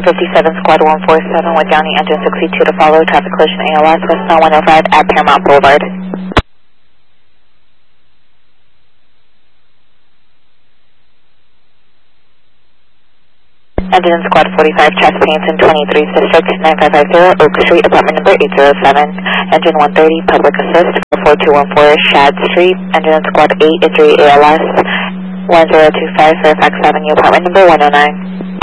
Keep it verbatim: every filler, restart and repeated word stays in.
fifty-seven, Squad one four seven with Downey Engine sixty-two to follow. Traffic collision A L S, Westbound one oh five at Paramount Boulevard. Engine Squad forty-five, Chest Paints in twenty-third District, nine five five zero Oak Street, apartment number eight oh seven. Engine one thirty, Public Assist, four two one four Shad Street. Engine Squad eight, three A L S, one zero two five Fairfax Avenue, apartment number one oh nine.